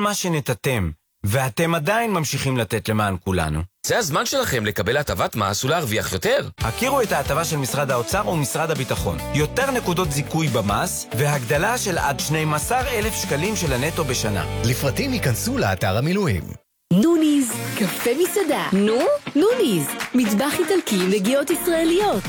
מה שנתתם, ואתם עדיין ממשיכים לתת למען כולנו. זה הזמן שלכם לקבל הטבת מס ולהרוויח יותר. הכירו את ההטבה של משרד האוצר ומשרד הביטחון. יותר נקודות זיכוי במס, והגדלה של עד 12,000 שקלים של הנטו בשנה. לפרטים ייכנסו לאתר המילואים. נוניז, קפה מסעדה. נוניז, מטבח איטלקי עם נגיעות ישראליות.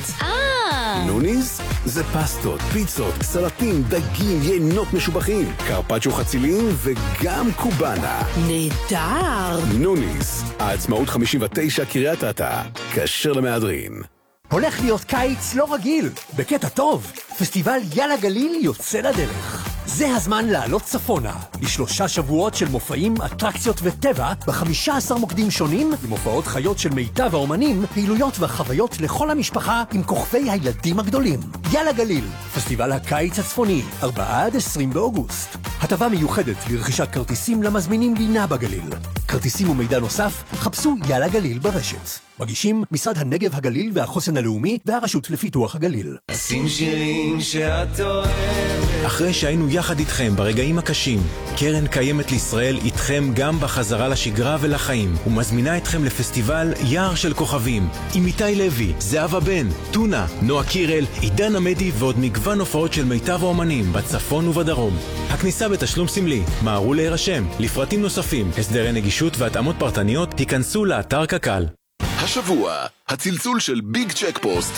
נוניז זה פסטות, פיצות, סלטים, דגים, יינות משובחים, קרפצ'ו חצילים וגם קובאנה. נהדר. נוניז, העצמאות 59 קריית אתא, כשר למהדרין. הולך להיות קיץ לא רגיל, בקטע טוב. פסטיבל יאללה גליל יוצא לדרך. זה הזמן לעלות צפונה, ל3 שבועות של מופעים, אטרקציות וטבע, ב15 מוקדים שונים, עם הופעות חיות של מיטב האומנים, פעילויות וחוויות לכל המשפחה עם כוכבי הילדים הגדולים. יאללה גליל, פסטיבל הקיץ הצפוני, 4-20 באוגוסט. הטבה מיוחדת לרכישת כרטיסים למזמינים לינה בגליל. כרטיסים ומידע נוסף, חפשו יאללה גליל ברשת. מגישים משרד הנגב הגליל והחוסן הלאומי והרשות לפיתוח הגליל. שים שירים שאת אוהבת. אחרי שהיינו יחד איתכם ברגעים הקשים, קרן קיימת לישראל איתכם גם בחזרה לשגרה ולחיים, ומזמינה אתכם לפסטיבל יער של כוכבים, עם איתי לוי, זהבה בן, טונה, נועה קירל, עידן עמדי ועוד מגוון הופעות של מיטב האומנים בצפון ובדרום. הכניסה בתשלום סמלי, מהרו להירשם. לפרטים נוספים, הסדרי נגישות והתאמות פרטניות, תיכנסו לאתר קק"ל. השבוע, הצלצול של ביג צ'ק פוסט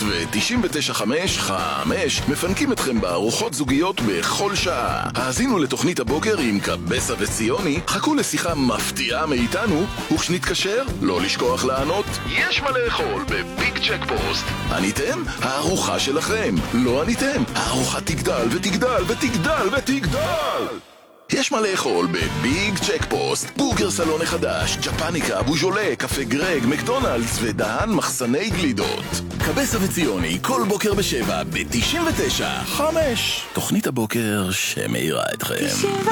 ו-995 מפנקים אתכם בארוחות זוגיות בכל שעה. האזינו לתוכנית הבוקר עם קבסה וציוני, חכו לשיחה מפתיעה מאיתנו, וכשנתקשר, לא לשכוח לענות, יש מה לאכול בביג צ'ק פוסט. עניתם? הארוחה שלכם. לא עניתם? הארוחה תגדל ותגדל ותגדל ותגדל! יש מה לאכול בביג צ'ק פוסט, בורגר סלון החדש, ג'פניקה, בוז'ולה, קפה גרג, מקדונלדס ודהן מחסני גלידות. קבסה וציוני, כל בוקר ב7 ב-99.5. תוכנית הבוקר שמאירה אתכם.